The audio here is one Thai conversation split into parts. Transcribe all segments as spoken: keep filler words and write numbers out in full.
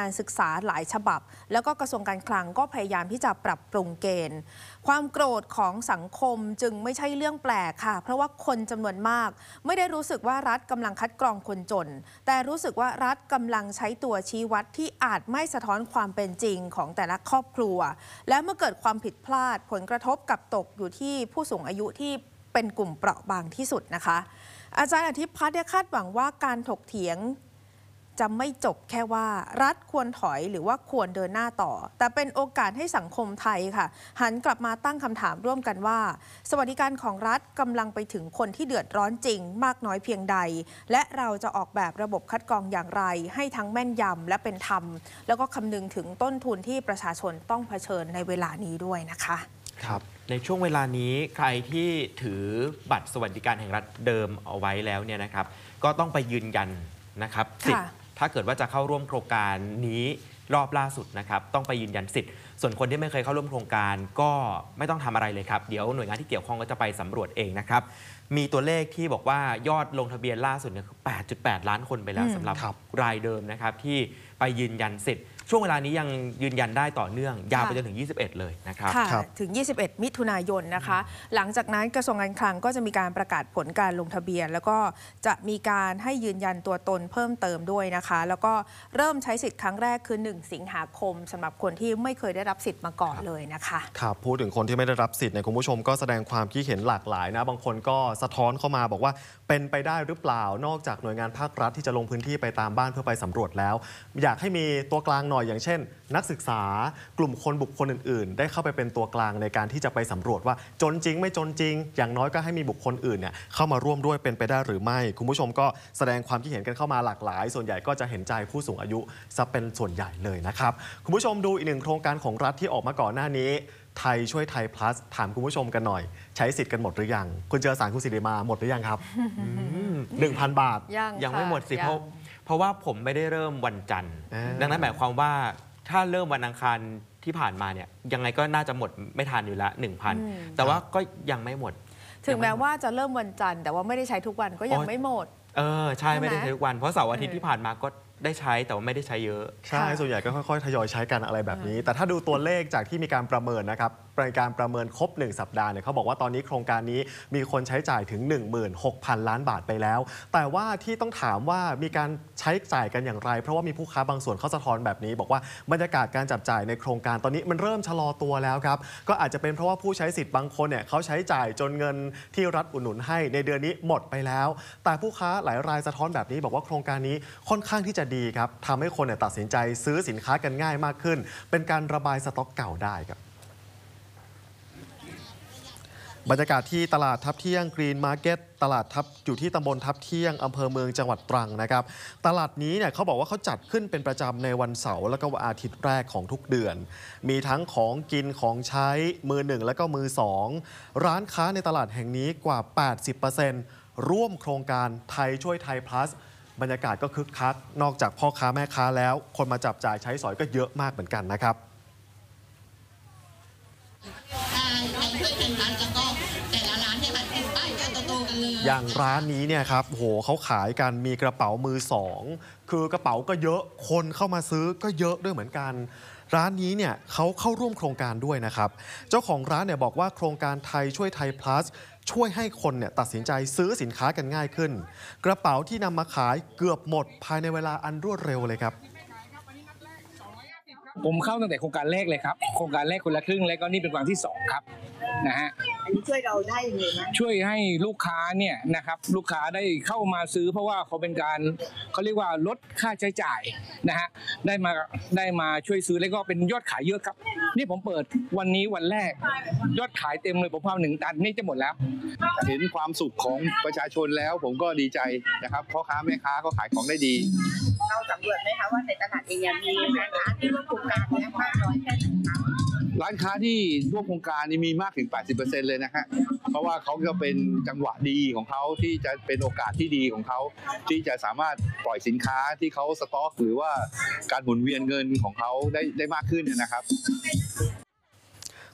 านศึกษาหลายฉบับแล้วก็กระทรวงการคลังก็พยายามที่จะปรับปรุงเกณฑ์ความโกรธของสังคมจึงไม่ใช่เรื่องแปลกค่ะเพราะว่าคนจำนวนมากไม่ได้รู้สึกว่ารัฐกำลังคัดกรองคนจนแต่รู้สึกว่ารัฐกำลังใช้ตัวชี้วัดที่อาจไม่สะท้อนความเป็นจริงของแต่ละครอบครัวและเมื่อเกิดความผิดพลาดผลกระทบกับตกอยู่ที่ผู้สูงอายุที่เป็นกลุ่มเปราะบางที่สุดนะคะอาจารย์อาทิตย์พัฒน์คาดหวังว่าการถกเถียงจะไม่จบแค่ว่ารัฐควรถอยหรือว่าควรเดินหน้าต่อแต่เป็นโอกาสให้สังคมไทยค่ะหันกลับมาตั้งคำถามร่วมกันว่าสวัสดิการของรัฐกำลังไปถึงคนที่เดือดร้อนจริงมากน้อยเพียงใดและเราจะออกแบบระบบคัดกรองอย่างไรให้ทั้งแม่นยำและเป็นธรรมแล้วก็คำนึงถึงต้นทุนที่ประชาชนต้องเผชิญในเวลานี้ด้วยนะคะครับในช่วงเวลานี้ใครที่ถือบัตรสวัสดิการแห่งรัฐเดิมเอาไว้แล้วเนี่ยนะครับก็ต้องไปยืนยันนะครับสิทธิ์ถ้าเกิดว่าจะเข้าร่วมโครงการนี้รอบล่าสุดนะครับต้องไปยืนยันสิทธิ์ส่วนคนที่ไม่เคยเข้าร่วมโครงการก็ไม่ต้องทำอะไรเลยครับเดี๋ยวหน่วยงานที่เกี่ยวข้องก็จะไปสำรวจเองนะครับมีตัวเลขที่บอกว่ายอดลงทะเบียนล่าสุดเนี่ยคือ แปดจุดแปด ล้านคนไปแล้วสำหรับรายเดิมนะครับที่ไปยืนยันสิทธิ์ช่วงเวลานี้ยังยืนยันได้ต่อเนื่องยาวไปจนถึงยี่สิบเอ็ดเลยนะครับถึงยี่สิบเอ็ดมิถุนายนนะคะหลังจากนั้นกระทรวงการคลังก็จะมีการประกาศผลการลงทะเบียนแล้วก็จะมีการให้ยืนยันตัวตนเพิ่มเติมด้วยนะคะแล้วก็เริ่มใช้สิทธิ์ครั้งแรกคือหนึ่งสิงหาคมสำหรับคนที่ไม่เคยได้รับสิทธิ์มาก่อนเลยนะคะครับพูดถึงคนที่ไม่ได้รับสิทธิ์เนี่ยคุณผู้ชมก็แสดงความคิดเห็นหลากหลายนะบางคนก็สะท้อนเข้ามาบอกว่าเป็นไปได้หรือเปล่านอกจากหน่วยงานภาครัฐที่จะลงพื้นที่ไปตามบ้านเพื่อไปสำรวจแล้วอยากให้มีตัวกลางหน่อยอย่างเช่นนักศึกษากลุ่มคนบุคคลอื่นๆได้เข้าไปเป็นตัวกลางในการที่จะไปสำรวจว่าจนจริงไม่จนจริงอย่างน้อยก็ให้มีบุคคลอื่นเนี่ยเข้ามาร่วมด้วยเป็นไปได้หรือไม่คุณผู้ชมก็แสดงความคิดเห็นกันเข้ามาหลากหลายส่วนใหญ่ก็จะเห็นใจผู้สูงอายุซะเป็นส่วนใหญ่เลยนะครับคุณผู้ชมดูอีกหนึ่งโครงการของรัฐที่ออกมาก่อนหน้านี้ไทยช่วยไทย plus ถามคุณผู้ชมกันหน่อยใช้สิทธิ์กันหมดหรือยังคุณเจอสารคุณสิริมาหมดหรือยังครับ หนึ่งพัน บาทยังไม่หมดสิเพราะเพราะว่าผมไม่ได้เริ่มวันจันทร์ดังนั้นหมายความว่าถ้าเริ่มวันอังคารที่ผ่านมาเนี่ยยังไงก็น่าจะหมดไม่ทันอยู่ละ หนึ่งพัน แต่ว่าก็ยังไม่หมดถึงแม้ว่าจะเริ่มวันจันทร์แต่ว่าไม่ได้ใช้ทุกวันก็ยังไม่หมดเออใช่ไม่ได้ใช้ทุกวันเพราะเสาร์อาทิตย์ที่ผ่านมาก็ได้ใช้แต่ว่าไม่ได้ใช้เยอะใช่ส่วนใหญ่ก็ค่อยๆทยอยใช้กันอะไรแบบนี้แต่ถ้าดูตัวเลขจากที่มีการประเมินนะครับในการประเมินครบหนึ่งสัปดาห์เนี่ยเขาบอกว่าตอนนี้โครงการนี้มีคนใช้จ่ายถึง หนึ่งหมื่นหกพัน ล้านบาทไปแล้วแต่ว่าที่ต้องถามว่ามีการใช้จ่ายกันอย่างไรเพราะว่ามีผู้ค้าบางส่วนเขาสะท้อนแบบนี้บอกว่าบรรยากาศการจับจ่ายในโครงการตอนนี้มันเริ่มชะลอตัวแล้วครับก็อาจจะเป็นเพราะว่าผู้ใช้สิทธิ์บางคนเนี่ยเขาใช้จ่ายจนเงินที่รัฐอุดหนุนให้ในเดือนนี้หมดไปแล้วแต่ผู้ค้าหลายรายสะท้อนแบบนี้บอกว่าโครงการนี้ค่อนข้างที่จะดีครับทำให้คนเนี่ยตัดสินใจซื้อสินค้ากันง่ายมากขึ้นเป็นการระบายสต็อกเก่าได้ครับบรรยากาศที่ตลาดทับเที่ยงกรีนมาร์เก็ตตลาดทับอยู่ที่ตำบลทับเที่ยงอำเภอเมืองจังหวัดตรังนะครับตลาดนี้เนี่ยเขาบอกว่าเขาจัดขึ้นเป็นประจำในวันเสาร์และก็วันอาทิตย์แรกของทุกเดือนมีทั้งของกินของใช้มือหนึ่งและก็มือสองร้านค้าในตลาดแห่งนี้กว่า แปดสิบเปอร์เซ็นต์ ร่วมโครงการไทยช่วยไทย plusบรรยากาศก็คึกคักนอกจากพ่อค้าแม่ค้าแล้วคนมาจับจ่ายใช้สอยก็เยอะมากเหมือนกันนะครับอย่างร้านนี้เนี่ยครับโหเขาขายกันมีกระเป๋ามือสองคือกระเป๋าก็เยอะคนเข้ามาซื้อก็เยอะด้วยเหมือนกันร้านนี้เนี่ยเขาเข้าร่วมโครงการด้วยนะครับเจ้าของร้านเนี่ยบอกว่าโครงการไทยช่วยไทย plus ช่วยให้คนเนี่ยตัดสินใจซื้อสินค้ากันง่ายขึ้นกระเป๋าที่นำมาขายเกือบหมดภายในเวลาอันรวดเร็วเลยครับผมเข้าตั้งแต่โครงการแรกเลยครับโครงการแรกคนละครึ่งแล้วก็นี่เป็นวันที่สองครับนะฮะอันนี้ช่วยเราได้ยังไงนะช่วยให้ลูกค้าเนี่ยนะครับลูกค้าได้เข้ามาซื้อเพราะว่าเขาเป็นการเขาเรียกว่าลดค่าใช้จ่ายนะฮะได้มาได้มาช่วยซื้อแล้วก็เป็นยอดขายเยอะครับนี่ผมเปิดวันนี้วันแรกยอดขายเต็มเลยผมพาหนึ่งตันนี่จะหมดแล้วเห็นความสุขของประชาชนแล้วผมก็ดีใจนะครับพ่อค้าแม่ค้าก็ขายของได้ดีเราสำรวจไหมคะว่าในตลาดเองมีร้านค้าที่ร่วมโครงการนี้มากน้อยแค่ไหนคะร้านค้าที่ร่วมโครงการนี้มีมากถึง แปดสิบเปอร์เซ็นต์ เลยนะฮะเพราะว่าเขาก็เป็นจังหวะดีของเขาที่จะเป็นโอกาสที่ดีของเขาที่จะสามารถปล่อยสินค้าที่เขาสต็อกหรือว่าการหมุนเวียนเงินของเขาได้ได้มากขึ้นนะครับ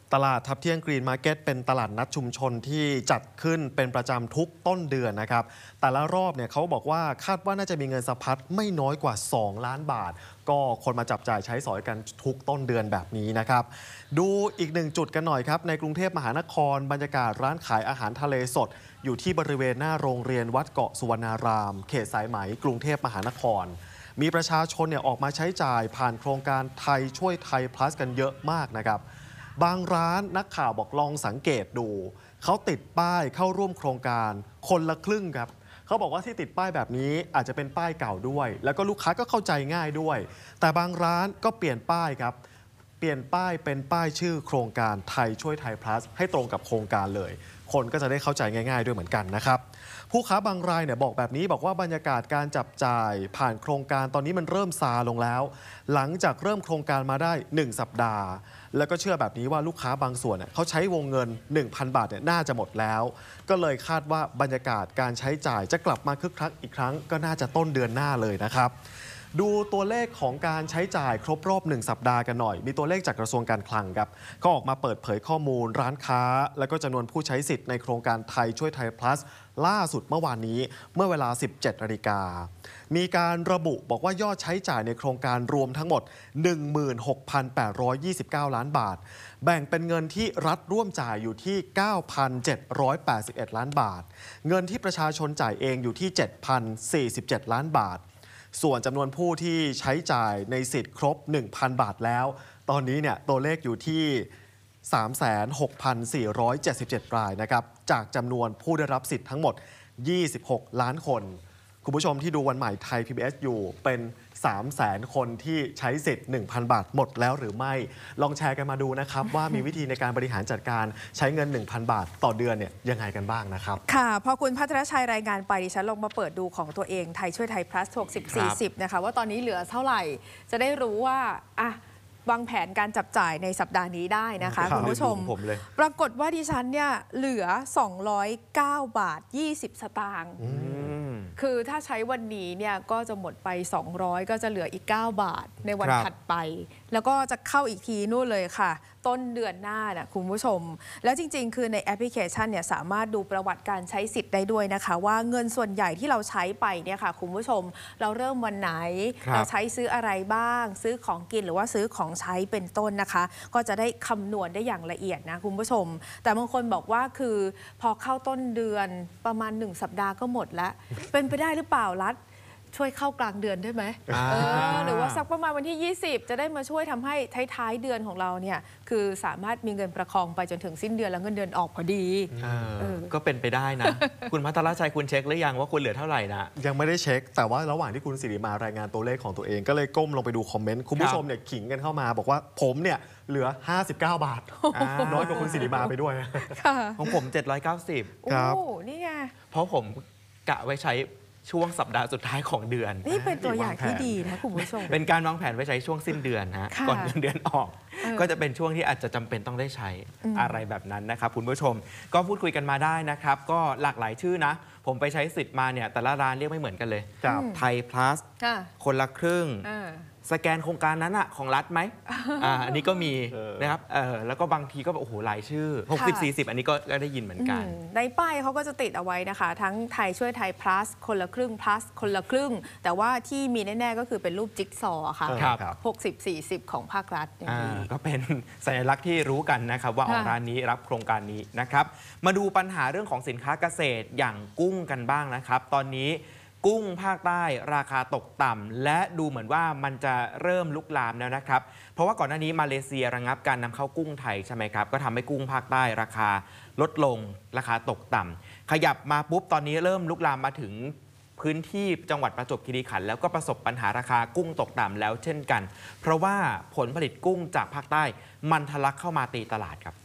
ตลาดทับเที่ยงกรีนมาร์เก็ตเป็นตลาดนัดชุมชนที่จัดขึ้นเป็นประจำทุกต้นเดือนนะครับแต่ละรอบเนี่ยเขาบอกว่าคาดว่าน่าจะมีเงินสะพัดไม่น้อยกว่าสองล้านบาทก็คนมาจับจ่ายใช้สอยกันทุกต้นเดือนแบบนี้นะครับดูอีกหนึ่งจุดกันหน่อยครับในกรุงเทพมหานครบรรยากาศร้านขายอาหารทะเลสดอยู่ที่บริเวณหน้าโรงเรียนวัดเกาะสุวรรณารามเขตสายไหมกรุงเทพมหานครมีประชาชนเนี่ยออกมาใช้จ่ายผ่านโครงการไทยช่วยไทย plus กันเยอะมากนะครับบางร้านนักข่าวบอกลองสังเกตดูเขาติดป้ายเข้าร่วมโครงการคนละครึ่งครับเขาบอกว่าที่ติดป้ายแบบนี้อาจจะเป็นป้ายเก่าด้วยแล้วก็ลูกค้าก็เข้าใจง่ายด้วยแต่บางร้านก็เปลี่ยนป้ายครับเปลี่ยนป้ายเป็นป้ายชื่อโครงการไทยช่วยไทย plus ให้ตรงกับโครงการเลยคนก็จะได้เข้าใจง่ายๆด้วยเหมือนกันนะครับผู้ค้าบางรายเนี่ยบอกแบบนี้บอกว่าบรรยากาศการจับจ่ายผ่านโครงการตอนนี้มันเริ่มซาลงแล้วหลังจากเริ่มโครงการมาได้หนึ่งสัปดาห์แล้วก็เชื่อแบบนี้ว่าลูกค้าบางส่วนเนี่ยเขาใช้วงเงิน หนึ่งพัน บาทเนี่ยน่าจะหมดแล้วก็เลยคาดว่าบรรยากาศการใช้จ่ายจะกลับมาคึกคักอีกครั้งก็น่าจะต้นเดือนหน้าเลยนะครับดูตัวเลขของการใช้จ่ายครบรอบหนึ่งสัปดาห์กันหน่อยมีตัวเลขจากกระทรวงการคลังครับก็ออกมาเปิดเผยข้อมูลร้านค้าแล้วก็จำนวนผู้ใช้สิทธิ์ในโครงการไทยช่วยไทย plus ล่าสุดเมื่อวานนี้เมื่อเวลา สิบเจ็ดนาฬิกามีการระบุบอกว่ายอดใช้จ่ายในโครงการรวมทั้งหมด หนึ่งหมื่นหกพันแปดร้อยยี่สิบเก้า ล้านบาทแบ่งเป็นเงินที่รัฐร่วมจ่ายอยู่ที่ เก้าพันเจ็ดร้อยแปดสิบเอ็ด ล้านบาทเงินที่ประชาชนจ่ายเองอยู่ที่ เจ็ดพันสี่สิบเจ็ด ล้านบาทส่วนจำนวนผู้ที่ใช้จ่ายในสิทธิ์ครบ หนึ่งพัน บาทแล้วตอนนี้เนี่ยตัวเลขอยู่ที่ สามแสนหกพันสี่ร้อยเจ็ดสิบเจ็ด รายนะครับจากจำนวนผู้ได้รับสิทธิ์ทั้งหมดยี่สิบหกล้านคนคุณผู้ชมที่ดูวันใหม่ไทย พี บี เอส อยู่เป็น สามแสน คนที่ใช้สิทธิ์ หนึ่งพัน บาทหมดแล้วหรือไม่ลองแชร์กันมาดูนะครับ ว่ามีวิธีในการบริหารจัดการใช้เงิน หนึ่งพัน บาทต่อเดือนเนี่ยยังไงกันบ้างนะครับค่ะพอคุณพัทรชัยรายงานไปดิฉันลงมาเปิดดูของตัวเองไทยช่วยไทย plus หกสิบ สี่สิบนะคะว่าตอนนี้เหลือเท่าไหร่จะได้รู้ว่าอ่ะวางแผนการจับจ่ายในสัปดาห์นี้ได้นะคะคุณผู้ชมปรากฏว่าดิฉันเนี่ยเหลือสองร้อยเก้าบาทยี่สิบสตางค์คือถ้าใช้วันนี้เนี่ยก็จะหมดไปสองร้อยก็จะเหลืออีกเก้าบาทในวันถัดไปแล้วก็จะเข้าอีกทีนู่นเลยค่ะต้นเดือนหน้านะคุณผู้ชมแล้วจริงๆคือในแอปพลิเคชันเนี่ยสามารถดูประวัติการใช้สิทธิ์ได้ด้วยนะคะว่าเงินส่วนใหญ่ที่เราใช้ไปเนี่ยค่ะคุณผู้ชมเราเริ่มวันไหนเราใช้ซื้ออะไรบ้างซื้อของกินหรือว่าซื้อของใช้เป็นต้นนะคะก็จะได้คำนวณได้อย่างละเอียดนะคุณผู้ชมแต่บางคนบอกว่าคือพอเข้าต้นเดือนประมาณหนึ่งสัปดาห์ก็หมดแล้ว เป็นไปได้หรือเปล่ารัฐช่วยเข้ากลางเดือนได้ไหมเออหรือว่าสักประมาณวันที่ยี่สิบจะได้มาช่วยทำให้ท้ายๆเดือนของเราเนี่ยคือสามารถมีเงินประคองไปจนถึงสิ้นเดือนแล้วเงินเดือนออกพอดีเออก็เป็นไปได้นะ คุณพัทรชัยคุณเช็คหรือยังว่าคุณเหลือเท่าไหร่นะยังไม่ได้เช็คแต่ว่าระหว่างที่คุณสิริมารายงานตัวเลขของตัวเองก็เลยก้มลงไปดูคอมเมนต์คุณผู้ชมเนี่ยขิงกันเข้ามาบอกว่าผมเนี่ยเหลือห้าสิบเก้าบาทน้อยกว่าคุณสิริมาไปด้วยของผมเจ็ดร้อยเก้าสิบครับโอ้นี่ไงเพราะผมกะไว้ใช้ช่วงสัปดาห์สุดท้ายของเดือนนี่เป็นตัวอย่างที่ดีนะคุณผู้ชมเป็นการวางแผนไว้ใช้ช่วงสิ้นเดือนนะก่อนเงินเดือนออกก็จะเป็นช่วงที่อาจจะจำเป็นต้องได้ใช้อะไรแบบนั้นนะครับคุณผู้ชมก็พูดคุยกันมาได้นะครับก็หลากหลายชื่อนะผมไปใช้สิทธิ์มาเนี่ยแต่ละร้านเรียกไม่เหมือนกันเลยไทย plus คนละครึ่งสแกนโครงการนั้นอะของรัฐไหมอ่าอันนี้ก็มีนะครับเออแล้วก็บางทีก็แบบโอ้โหหลายชื่อหกสิบ สี่สิบอันนี้ก็ได้ยินเหมือนกันในป้ายเขาก็จะติดเอาไว้นะคะทั้งไทยช่วยไทย plus คนละครึ่ง plus คนละครึ่งแต่ว่าที่มีแน่ๆก็คือเป็นรูปจิ๊กซอว์ค่ะหกสิบ สี่สิบของภาครัฐก็เป็นสัญลักษณ์ที่รู้กันนะครับว่าร้านนี้รับโครงการนี้นะครับมาดูปัญหาเรื่องของสินค้าเกษตรอย่างกุ้งกันบ้างนะครับตอนนี้กุ้งภาคใต้ราคาตกต่ำและดูเหมือนว่ามันจะเริ่มลุกลามแล้วนะครับเพราะว่าก่อนหน้านี้มาเลเซียระงับการนำเข้ากุ้งไทยใช่ไหมครับก็ทำให้กุ้งภาคใต้ราคาลดลงราคาตกต่ำขยับมาปุ๊บตอนนี้เริ่มลุกลามมาถึงพื้นที่จังหวัดประจวบคีรีขันธ์แล้วก็ประสบปัญหาราคากุ้งตกต่ำแล้วเช่นกันเพราะว่าผลผลิตกุ้งจากภาคใต้มันทะลักเข้ามาตีตลาดครับ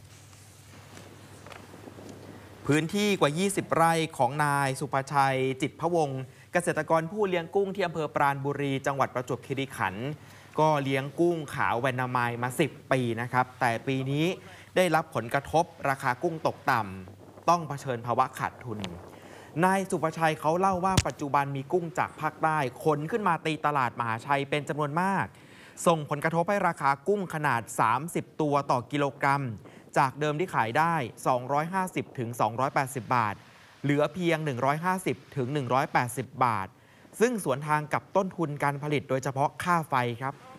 พื้นที่กว่ายี่สิบไร่ของนายสุภชัยจิตรพวงศ์เกษตรกรผู้เลี้ยงกุ้งที่อำเภอปราณบุรีจังหวัดประจวบคีรีขันธ์ก็เลี้ยงกุ้งขาวแวนามายมาสิบปีนะครับแต่ปีนี้ได้รับผลกระทบราคากุ้งตกต่ำต้องเผชิญภาวะขาดทุนนายสุภชัยเขาเล่าว่าปัจจุบันมีกุ้งจากภาคใต้ขนขึ้นมาตีตลาดมหาชัยเป็นจำนวนมากส่งผลกระทบให้ราคากุ้งขนาดสามสิบตัวต่อกิโลกรัมจากเดิมที่ขายได้สองร้อยห้าสิบถึงสองร้อยแปดสิบ บาทเหลือเพียงหนึ่งร้อยห้าสิบถึงหนึ่งร้อยแปดสิบ บาทซึ่งสวนทางกับต้นทุนการผลิตโดยเฉพาะค่าไฟครับ